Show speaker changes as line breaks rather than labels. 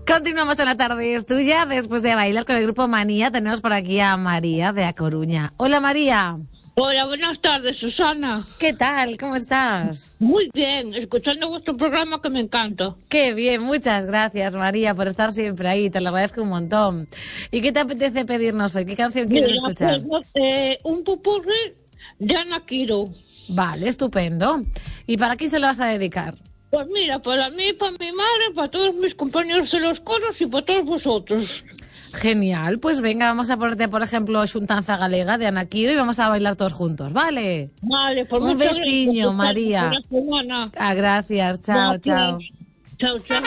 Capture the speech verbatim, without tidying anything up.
Continuamos en la tarde, es tuya. Después de bailar con el grupo Manía, tenemos por aquí a María de A Coruña. Hola, María.
Hola, buenas tardes, Susana.
¿Qué tal? ¿Cómo estás?
Muy bien, escuchando vuestro programa que me encanta.
Qué bien, muchas gracias, María, por estar siempre ahí, te lo agradezco un montón. ¿Y qué te apetece pedirnos hoy? ¿Qué canción quieres
Mira,
escuchar?
pues, eh, un pupurri de Ana Quiro.
Vale, estupendo. ¿Y para quién se lo vas a dedicar?
Pues mira, para mí, para mi madre, para todos mis compañeros de los coros y para todos vosotros.
Genial, pues venga, vamos a ponerte, por ejemplo, Xuntanza Galega de Ana Quiro y vamos a bailar todos juntos, ¿vale?
Vale, pues
un
muchas
besiño,
gracias,
María.
buena semana.
Ah, gracias, chao,
Gracias.
chao.
Chao, chao.